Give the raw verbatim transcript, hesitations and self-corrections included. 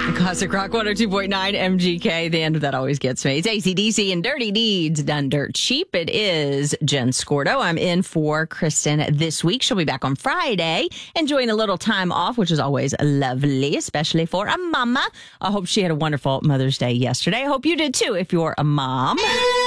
Classic Rock one oh two point nine M G K. The end of that always gets me. It's A C D C and Dirty Deeds done dirt cheap. It is Jen Scordo. I'm in for Kristen this week. She'll be back on Friday, enjoying a little time off, which is always lovely, especially for a mama. I hope she had a wonderful Mother's Day yesterday. I hope you did too if you're a mom.